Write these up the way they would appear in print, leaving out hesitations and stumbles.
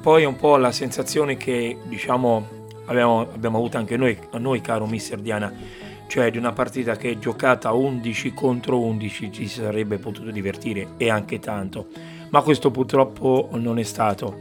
poi è un po' la sensazione che, diciamo, abbiamo avuto anche noi, caro mister Diana, cioè di una partita che è giocata 11 contro 11 ci si sarebbe potuto divertire, e anche tanto, ma questo purtroppo non è stato.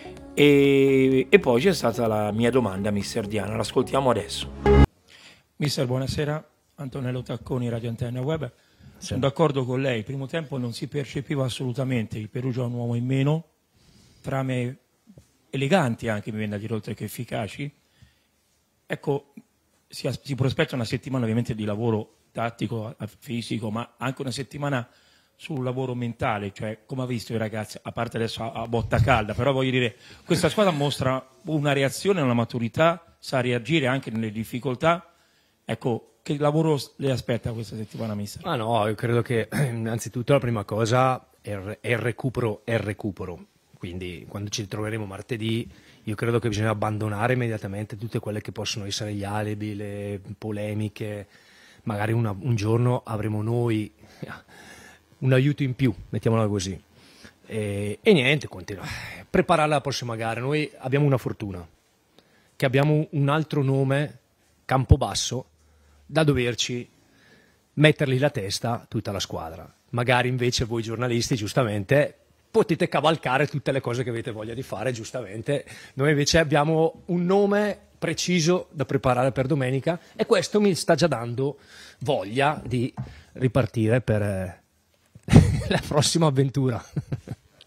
E poi c'è stata la mia domanda, mister Diana, l'ascoltiamo adesso. Mister, buonasera, Antonello Tacconi, Radio Antenna Web. Sono d'accordo con lei, il primo tempo non si percepiva assolutamente, il Perugia è un uomo in meno, trame eleganti anche, mi viene da dire, oltre che efficaci. Ecco, si prospetta una settimana ovviamente di lavoro tattico, fisico, ma anche una settimana sul lavoro mentale, cioè come ha visto i ragazzi, a parte adesso a botta calda, però voglio dire, questa squadra mostra una reazione, una maturità, sa reagire anche nelle difficoltà. Ecco, che lavoro le aspetta questa settimana, mister? Ah no, io credo che innanzitutto la prima cosa è il recupero, quindi quando ci ritroveremo martedì io credo che bisogna abbandonare immediatamente tutte quelle che possono essere gli alibi, le polemiche, magari un giorno avremo noi un aiuto in più, mettiamola così, e niente, continua. Preparare la prossima gara, noi abbiamo una fortuna, che abbiamo un altro nome, Campobasso, da doverci mettergli la testa tutta la squadra. Magari invece voi giornalisti, giustamente, potete cavalcare tutte le cose che avete voglia di fare, giustamente. Noi invece abbiamo un nome preciso da preparare per domenica, e questo mi sta già dando voglia di ripartire per la prossima avventura.